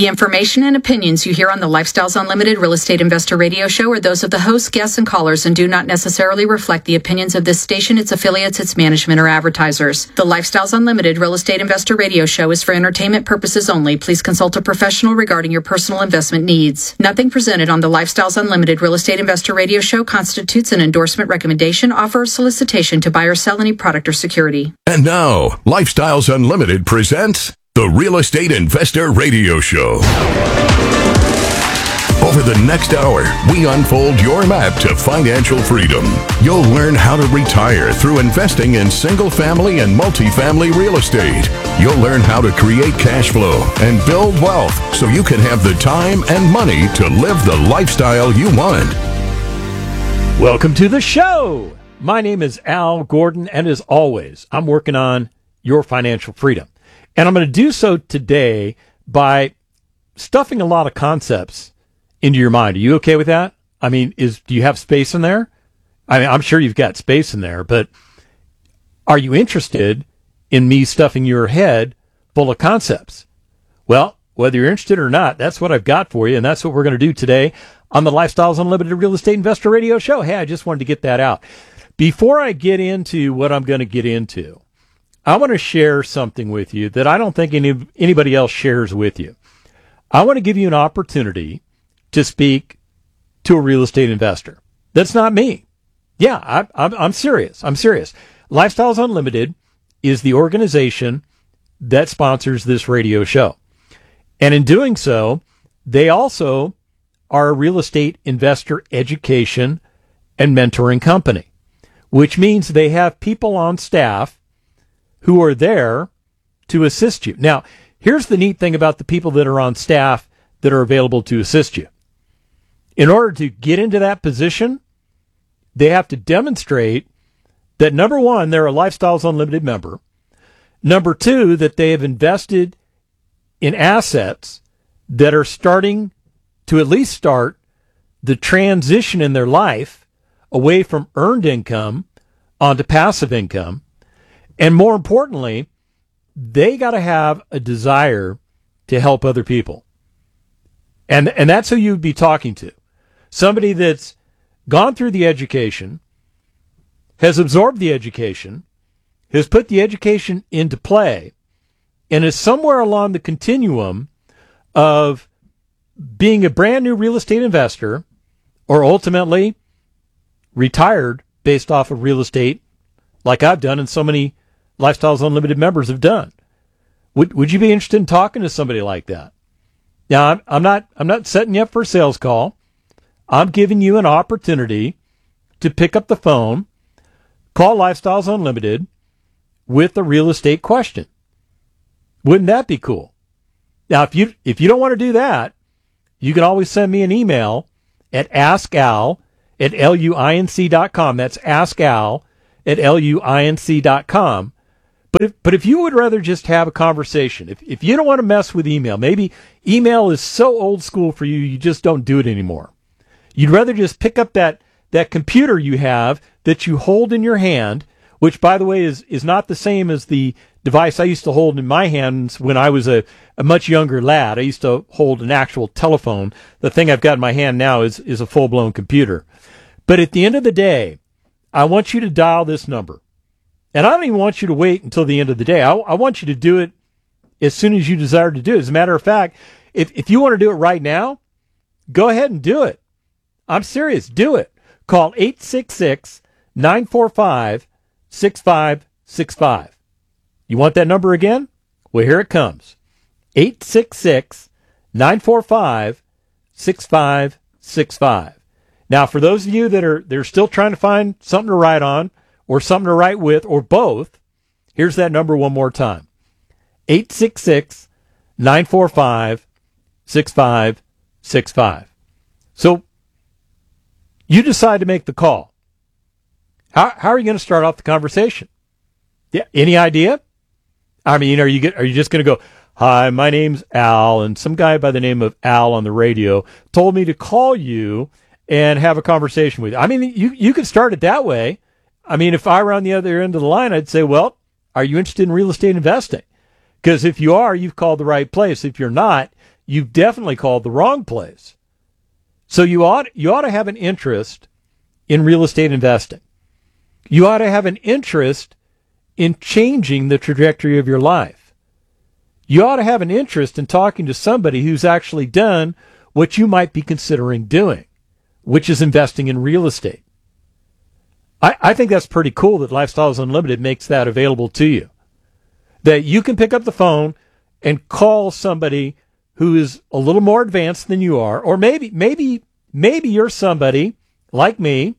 The information and opinions you hear on the Lifestyles Unlimited Real Estate Investor Radio Show are those of the hosts, guests, and callers and do not necessarily reflect the opinions of this station, its affiliates, its management, or advertisers. The Lifestyles Unlimited Real Estate Investor Radio Show is for entertainment purposes only. Please consult a professional regarding your personal investment needs. Nothing presented on the Lifestyles Unlimited Real Estate Investor Radio Show constitutes an endorsement, recommendation, offer, or solicitation to buy or sell any product or security. And now, Lifestyles Unlimited presents the Real Estate Investor Radio Show. Over the next hour, we unfold your map to financial freedom. You'll learn how to retire through investing in single-family and multifamily real estate. You'll learn how to create cash flow and build wealth so you can have the time and money to live the lifestyle you want. Welcome to the show. My name is Al Gordon, and as always, I'm working on your financial freedom. And I'm going to do so today by stuffing a lot of concepts into your mind. Are you okay with that? I mean, do you have space in there? I mean, I'm sure you've got space in there, but are you interested in me stuffing your head full of concepts? Well, whether you're interested or not, that's what I've got for you, and that's what we're going to do today on the Lifestyles Unlimited Real Estate Investor Radio Show. Hey, I just wanted to get that out. Before I get into what I'm going to get into, I want to share something with you that I don't think anybody else shares with you. I want to give you an opportunity to speak to a real estate investor. That's not me. Yeah, I'm serious. I'm serious. Lifestyles Unlimited is the organization that sponsors this radio show. And in doing so, they also are a real estate investor education and mentoring company, which means they have people on staff who are there to assist you. Now, here's the neat thing about the people that are on staff that are available to assist you. In order to get into that position, they have to demonstrate that, number one, they're a Lifestyles Unlimited member. Number two, that they have invested in assets that are starting to at least start the transition in their life away from earned income onto passive income. And more importantly, they got to have a desire to help other people. And that's who you'd be talking to. Somebody that's gone through the education, has absorbed the education, has put the education into play, and is somewhere along the continuum of being a brand new real estate investor or ultimately retired based off of real estate like I've done and so many Lifestyles Unlimited members have done. Would you be interested in talking to somebody like that? Now, I'm not setting you up for a sales call. I'm giving you an opportunity to pick up the phone, call Lifestyles Unlimited with a real estate question. Wouldn't that be cool? Now, if you don't want to do that, you can always send me an email at askal@luinc.com. That's askal@luinc.com. But if you would rather just have a conversation, if you don't want to mess with email, maybe email is so old school for you, you just don't do it anymore. You'd rather just pick up that computer you have that you hold in your hand, which, by the way, is not the same as the device I used to hold in my hands when I was a much younger lad. I used to hold an actual telephone. The thing I've got in my hand now is a full-blown computer. But at the end of the day, I want you to dial this number. And I don't even want you to wait until the end of the day. I want you to do it as soon as you desire to do it. As a matter of fact, if you want to do it right now, go ahead and do it. I'm serious. Do it. Call 866-945-6565. You want that number again? Well, here it comes. 866-945-6565. Now, for those of you that are still trying to find something to write on, or something to write with, or both, here's that number one more time. 866-945-6565. So, you decide to make the call. How are you going to start off the conversation? Yeah, any idea? I mean, are you just going to go, "Hi, my name's Al, and some guy by the name of Al on the radio told me to call you and have a conversation with you"? I mean, you could start it that way. I mean, if I were on the other end of the line, I'd say, well, are you interested in real estate investing? Because if you are, you've called the right place. If you're not, you've definitely called the wrong place. So you ought to have an interest in real estate investing. You ought to have an interest in changing the trajectory of your life. You ought to have an interest in talking to somebody who's actually done what you might be considering doing, which is investing in real estate. I think that's pretty cool that Lifestyles Unlimited makes that available to you. That you can pick up the phone and call somebody who is a little more advanced than you are, or maybe you're somebody like me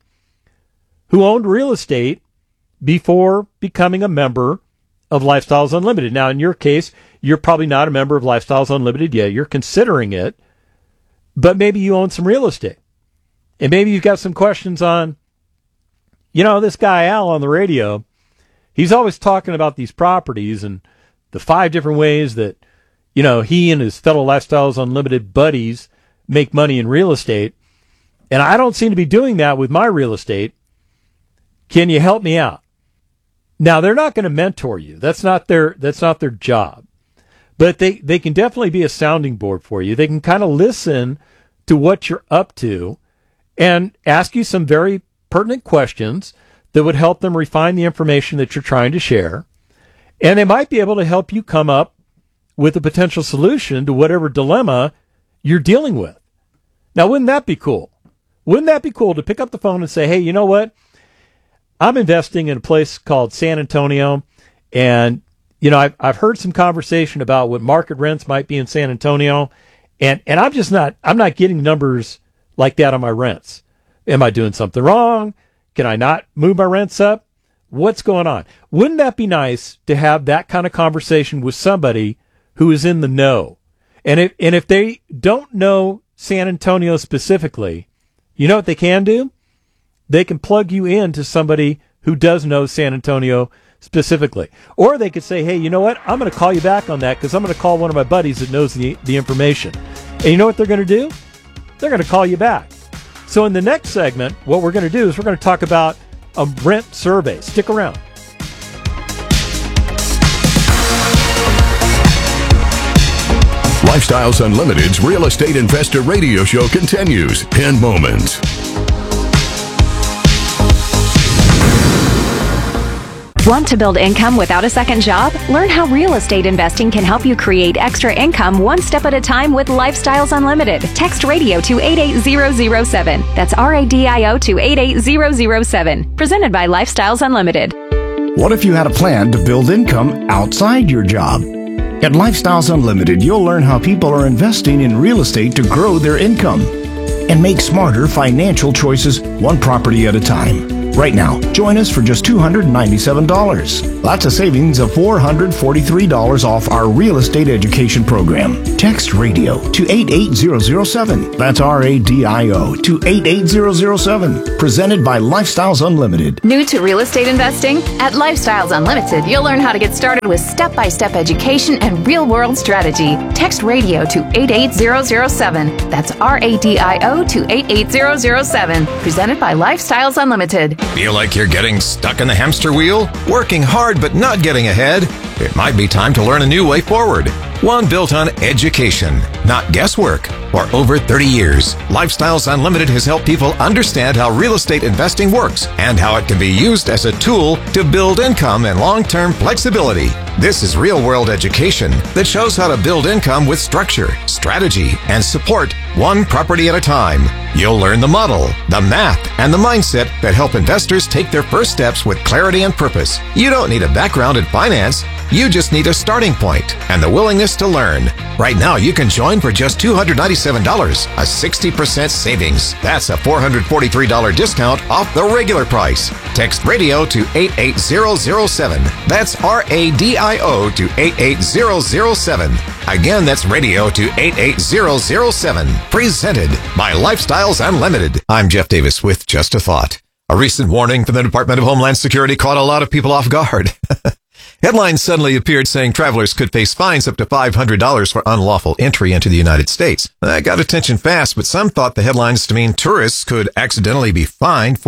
who owned real estate before becoming a member of Lifestyles Unlimited. Now, in your case, you're probably not a member of Lifestyles Unlimited yet. You're considering it, but maybe you own some real estate. And maybe you've got some questions on, this guy Al on the radio, he's always talking about these properties and the 5 different ways that, he and his fellow Lifestyles Unlimited buddies make money in real estate. And I don't seem to be doing that with my real estate. Can you help me out? Now, they're not going to mentor you. That's not their job. But they can definitely be a sounding board for you. They can kind of listen to what you're up to and ask you some very pertinent questions that would help them refine the information that you're trying to share. And they might be able to help you come up with a potential solution to whatever dilemma you're dealing with. Now, wouldn't that be cool? Wouldn't that be cool to pick up the phone and say, hey, you know what? I'm investing in a place called San Antonio, and, I've heard some conversation about what market rents might be in San Antonio, and I'm not getting numbers like that on my rents. Am I doing something wrong? Can I not move my rents up? What's going on? Wouldn't that be nice to have that kind of conversation with somebody who is in the know? And if they don't know San Antonio specifically, you know what they can do? They can plug you into somebody who does know San Antonio specifically. Or they could say, hey, you know what? I'm going to call you back on that because I'm going to call one of my buddies that knows the information. And you know what they're going to do? They're going to call you back. So in the next segment, what we're going to do is we're going to talk about a rent survey. Stick around. Lifestyles Unlimited's Real Estate Investor Radio Show continues in moments. Want to build income without a second job? Learn how real estate investing can help you create extra income one step at a time with Lifestyles Unlimited. Text radio to 88007. That's RADIO to 88007. Presented by Lifestyles Unlimited. What if you had a plan to build income outside your job? At Lifestyles Unlimited, you'll learn how people are investing in real estate to grow their income and make smarter financial choices one property at a time. Right now, join us for just $297. That's a savings of $443 off our real estate education program. Text radio to 88007. That's RADIO to 88007. Presented by Lifestyles Unlimited. New to real estate investing? At Lifestyles Unlimited, you'll learn how to get started with step-by-step education and real-world strategy. Text radio to 88007. That's RADIO to 88007. Presented by Lifestyles Unlimited. Feel like you're getting stuck in the hamster wheel? Working hard but not getting ahead? It might be time to learn a new way forward. One built on education, not guesswork. For over 30 years, Lifestyles Unlimited has helped people understand how real estate investing works and how it can be used as a tool to build income and long-term flexibility. This is real-world education that shows how to build income with structure, strategy, and support one property at a time. You'll learn the model, the math, and the mindset that help investors take their first steps with clarity and purpose. You don't need a background in finance. You just need a starting point and the willingness to learn. Right now, you can join for just $297, a 60% savings. That's a $443 discount off the regular price. Text radio to 88007. That's RADIO to 88007. Again, that's radio to 88007. Presented by Lifestyles Unlimited. I'm Jeff Davis with Just a Thought. A recent warning from the Department of Homeland Security caught a lot of people off guard. Headlines suddenly appeared saying travelers could face fines up to $500 for unlawful entry into the United States. That got attention fast, but some thought the headlines to mean tourists could accidentally be fined for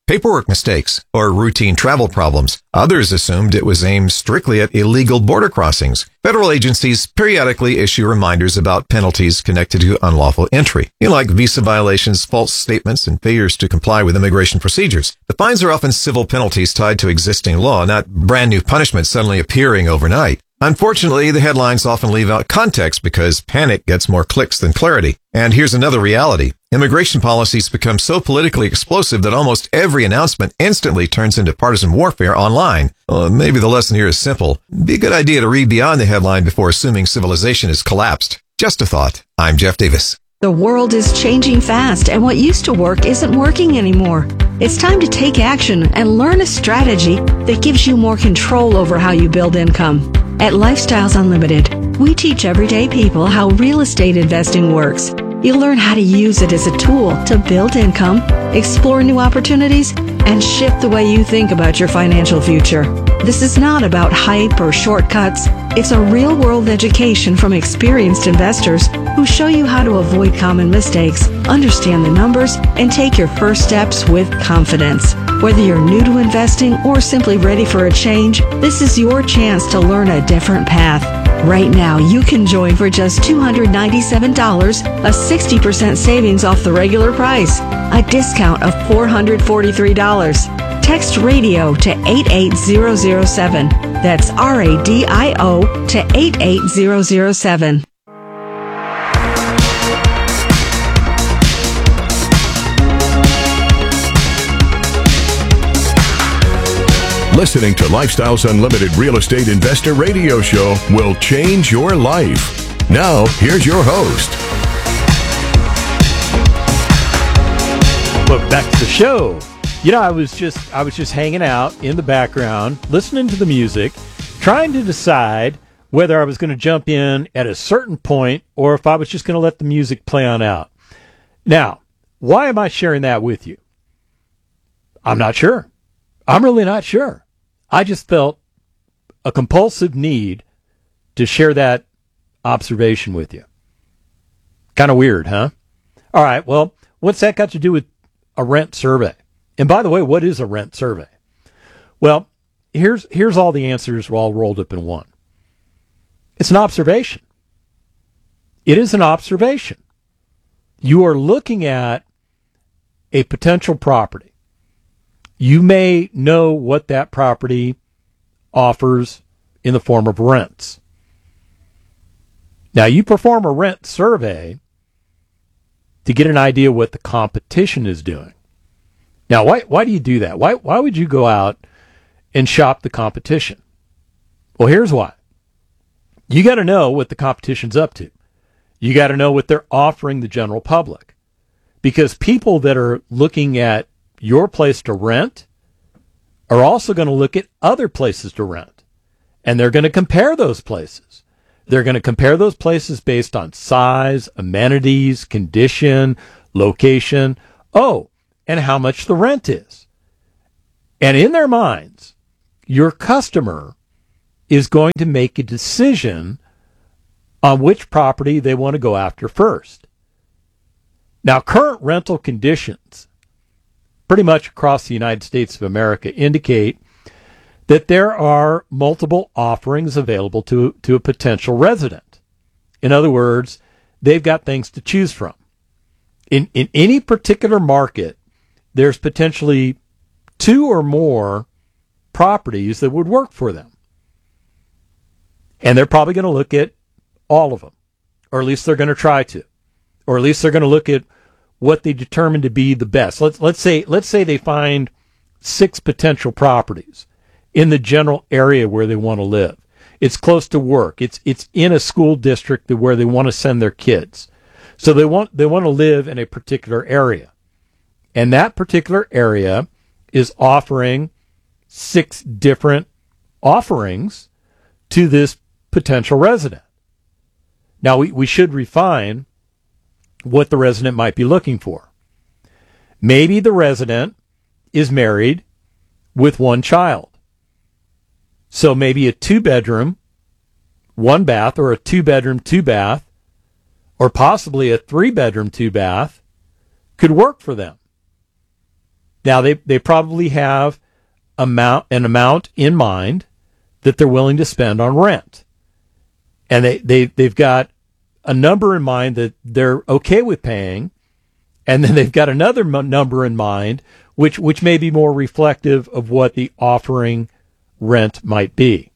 paperwork mistakes, or routine travel problems. Others assumed it was aimed strictly at illegal border crossings. Federal agencies periodically issue reminders about penalties connected to unlawful entry, like visa violations, false statements, and failures to comply with immigration procedures. The fines are often civil penalties tied to existing law, not brand new punishments suddenly appearing overnight. Unfortunately, the headlines often leave out context because panic gets more clicks than clarity. And here's another reality. Immigration policies become so politically explosive that almost every announcement instantly turns into partisan warfare online. Maybe the lesson here is simple. Be a good idea to read beyond the headline before assuming civilization has collapsed. Just a thought. I'm Jeff Davis. The world is changing fast, and what used to work isn't working anymore. It's time to take action and learn a strategy that gives you more control over how you build income. At Lifestyles Unlimited, we teach everyday people how real estate investing works. You'll learn how to use it as a tool to build income, explore new opportunities, and shift the way you think about your financial future. This is not about hype or shortcuts. It's a real-world education from experienced investors who show you how to avoid common mistakes, understand the numbers, and take your first steps with confidence. Whether you're new to investing or simply ready for a change, this is your chance to learn a different path. Right now, you can join for just $297, a 60% savings off the regular price, a discount of $443. Text RADIO to 88007. That's RADIO to 88007. Listening to Lifestyles Unlimited Real Estate Investor Radio Show will change your life. Now, here's your host. Welcome back to the show. You know, I was just hanging out in the background, listening to the music, trying to decide whether I was going to jump in at a certain point or if I was just going to let the music play on out. Now, why am I sharing that with you? I'm not sure. I'm really not sure. I just felt a compulsive need to share that observation with you. Kind of weird, huh? All right, well, what's that got to do with a rent survey? And by the way, what is a rent survey? Well, here's all the answers all rolled up in one. It's an observation. It is an observation. You are looking at a potential property. You may know what that property offers in the form of rents. Now, you perform a rent survey to get an idea what the competition is doing. Now, why do you do that? Why would you go out and shop the competition? Well, here's why. You got to know what the competition's up to. You got to know what they're offering the general public. Because people that are looking at your place to rent are also going to look at other places to rent. And they're going to compare those places. They're going to compare those places based on size, amenities, condition, location. Oh, and how much the rent is. And in their minds, your customer is going to make a decision on which property they want to go after first. Now, current rental conditions pretty much across the United States of America indicate that there are multiple offerings available to a potential resident. In other words, they've got things to choose from. In any particular market, there's potentially 2 or more properties that would work for them. And they're probably going to look at all of them, or at least they're going to try to, or at least they're going to look at what they determine to be the best. Let's say they find 6 potential properties in the general area where they want to live. It's close to work. It's in a school district where they want to send their kids. So they want to live in a particular area. And that particular area is offering 6 different offerings to this potential resident. Now, we should refine what the resident might be looking for. Maybe the resident is married with 1 child. So maybe a 2-bedroom, 1-bath, or a 2-bedroom, 2-bath, or possibly a 3-bedroom, 2-bath could work for them. Now, they probably have an amount in mind that they're willing to spend on rent. And they've got a number in mind that they're okay with paying, and then they've got another number in mind which may be more reflective of what the offering rent might be.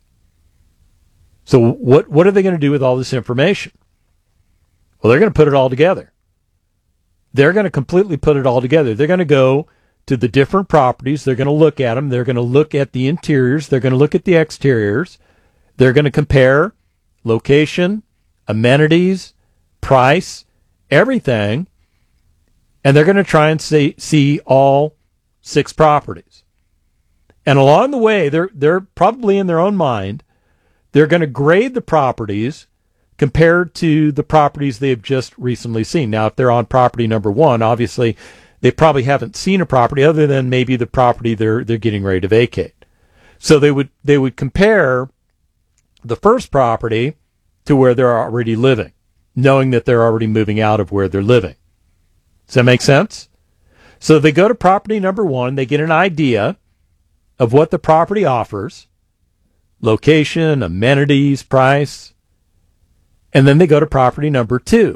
So what are they going to do with all this information? Well, they're going to put it all together. They're going to completely put it all together. They're going to go to the different properties. They're going to look at them. They're going to look at the interiors. They're going to look at the exteriors. They're going to compare location, amenities, price, everything. And they're going to try and see all 6 properties. And along the way, they're probably in their own mind, they're going to grade the properties compared to the properties they have just recently seen. Now, if they're on property number 1, obviously they probably haven't seen a property other than maybe the property they're getting ready to vacate. So they would compare the first property to where they're already living, knowing that they're already moving out of where they're living. Does that make sense? So they go to property number 1, they get an idea of what the property offers, location, amenities, price, and then they go to property number 2.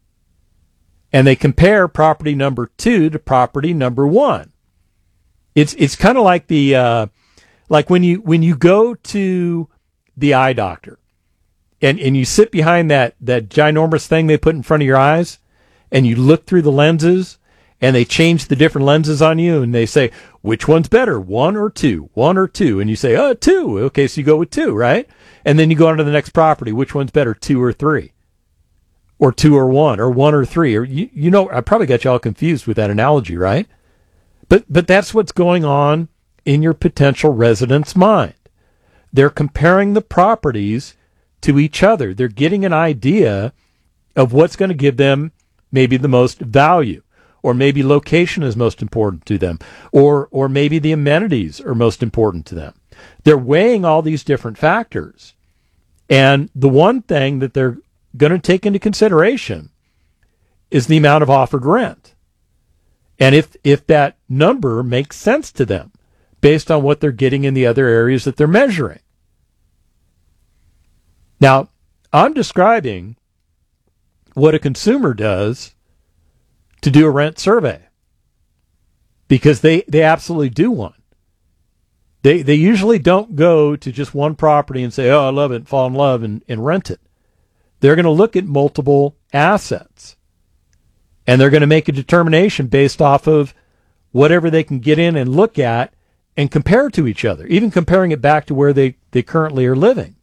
And they compare property number 2 to property number 1. It's kind of like the like when you go to the eye doctor and you sit behind that ginormous thing they put in front of your eyes and you look through the lenses and they change the different lenses on you and they say, which one's better, 1 or 2? 1 or 2? And you say, 2. Okay, so you go with 2, right? And then you go on to the next property. Which one's better, 2 or 3? Or 2 or 1, or 1 or 3? Or you know, I probably got you all confused with that analogy, right? But that's what's going on in your potential resident's mind. They're comparing the properties to each other. They're getting an idea of what's going to give them maybe the most value, or maybe location is most important to them, or maybe the amenities are most important to them. They're weighing all these different factors. And the one thing that they're going to take into consideration is the amount of offered rent. And if that number makes sense to them based on what they're getting in the other areas that they're measuring. Now, I'm describing what a consumer does to do a rent survey, because they absolutely do one. They usually don't go to just one property and say, oh, I love it, fall in love, and rent it. They're going to look at multiple assets, and they're going to make a determination based off of whatever they can get in and look at and compare to each other, even comparing it back to where they currently are living.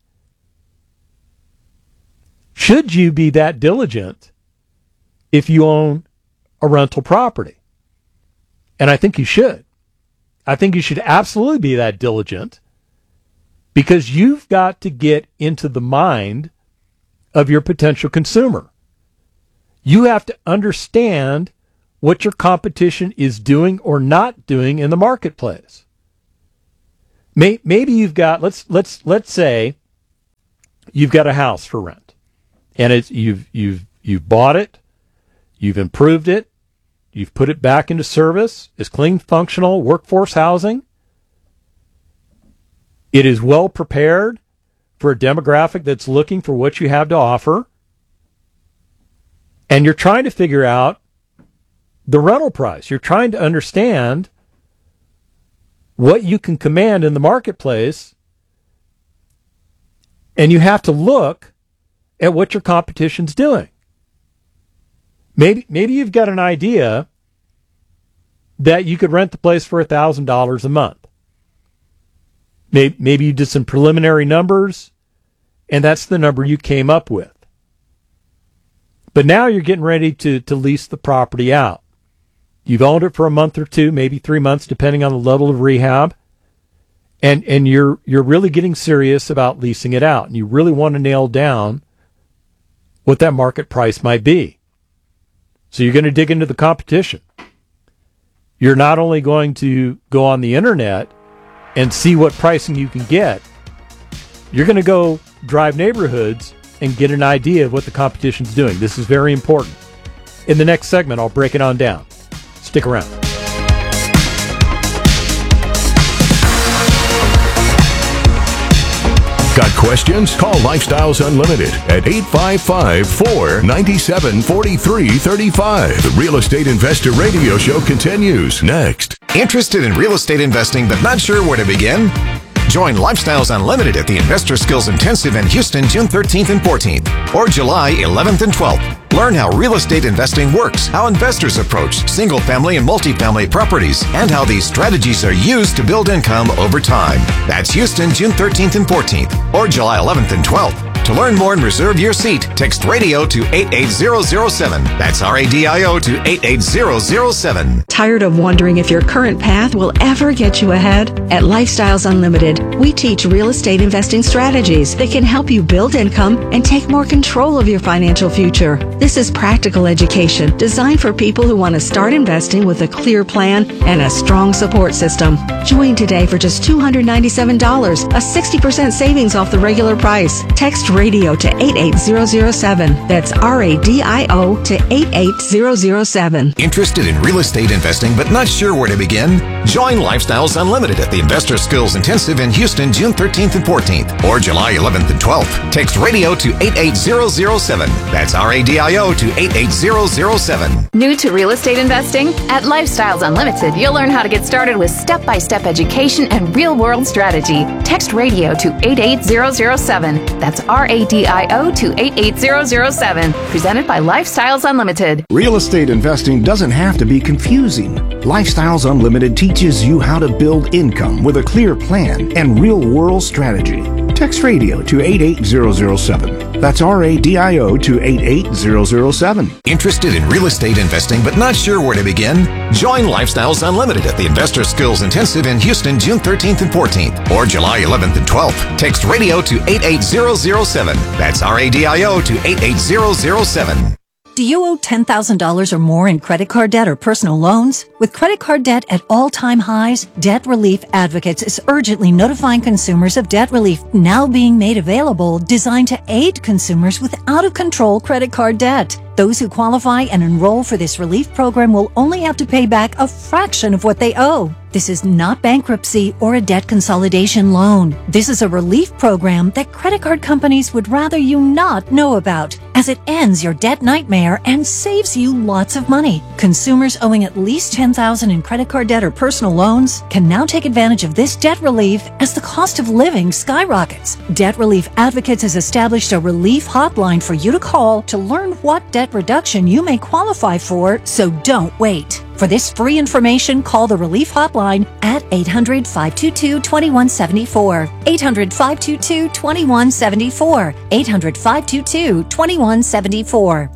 Should you be that diligent if you own a rental property? And I think you should. I think you should absolutely be that diligent, because you've got to get into the mind of your potential consumer. You have to understand what your competition is doing or not doing in the marketplace. Maybe you've got, let's say you've got a house for rent, and you've bought it, you've improved it, you've put it back into service, it's clean, functional, workforce housing. It is well prepared for a demographic that's looking for what you have to offer. And you're trying to figure out the rental price. You're trying to understand what you can command in the marketplace. And you have to look at what your competition's doing. Maybe you've got an idea that you could rent the place for $1,000 a month. Maybe you did some preliminary numbers, and that's the number you came up with. But now you're getting ready to lease the property out. You've owned it for a month or 2, maybe 3 months, depending on the level of rehab. And you're really getting serious about leasing it out. And you really want to nail down what that market price might be. So you're going to dig into the competition. You're not only going to go on the internet and see what pricing you can get, you're going to go drive neighborhoods and get an idea of what the competition's doing. This is very important. In the next segment, I'll break it on down. Stick around. Got questions? Call Lifestyles Unlimited at 855-497-4335. The Real Estate Investor Radio Show continues next. Interested in real estate investing but not sure where to begin? Join Lifestyles Unlimited at the Investor Skills Intensive in Houston, June 13th and 14th, or July 11th and 12th. Learn how real estate investing works, how investors approach single-family and multifamily properties, and how these strategies are used to build income over time. That's Houston, June 13th and 14th, or July 11th and 12th. To learn more and reserve your seat, text radio to 88007. That's RADIO to 88007. Tired of wondering if your current path will ever get you ahead? At Lifestyles Unlimited, we teach real estate investing strategies that can help you build income and take more control of your financial future. This is practical education designed for people who want to start investing with a clear plan and a strong support system. Join today for just $297, a 60% savings off the regular price. Text radio to 88007. That's RADIO to 88007. Interested in real estate investing but not sure where to begin? Join Lifestyles Unlimited at the Investor Skills Intensive in Houston, June 13th and 14th, or July 11th and 12th. Text radio to 88007. That's RADIO to 88007. New to real estate investing? At Lifestyles Unlimited, you'll learn how to get started with step-by-step education and real-world strategy. Text radio to 88007. That's RADIO to 88007. Presented by Lifestyles Unlimited. Real estate investing doesn't have to be confusing. Lifestyles Unlimited teaches you how to build income with a clear plan and real-world strategy. Text radio to 88007. That's RADIO to 88007. Interested in real estate investing but not sure where to begin? Join Lifestyles Unlimited at the Investor Skills Intensive in Houston, June 13th and 14th, or July 11th and 12th. Text radio to 88007. That's RADIO to 88007. Do you owe $10,000 or more in credit card debt or personal loans? With credit card debt at all-time highs, Debt Relief Advocates is urgently notifying consumers of debt relief now being made available, designed to aid consumers with out-of-control credit card debt. Those who qualify and enroll for this relief program will only have to pay back a fraction of what they owe. This is not bankruptcy or a debt consolidation loan. This is a relief program that credit card companies would rather you not know about, as it ends your debt nightmare and saves you lots of money. Consumers owing at least $10,000 in credit card debt or personal loans can now take advantage of this debt relief as the cost of living skyrockets. Debt Relief Advocates has established a relief hotline for you to call to learn what debt reduction you may qualify for, so don't wait. For this free information, call the Relief Hotline at 800-522-2174. 800-522-2174. 800-522-2174.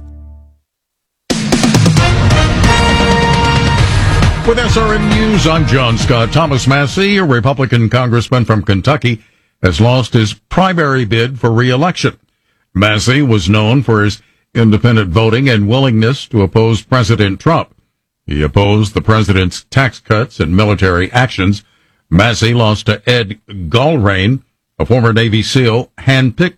With SRN News, I'm John Scott. Thomas Massie, a Republican congressman from Kentucky, has lost his primary bid for re-election. Massie was known for his independent voting and willingness to oppose President Trump. He opposed the president's tax cuts and military actions. Massie lost to Ed Gulrain, a former Navy SEAL handpicked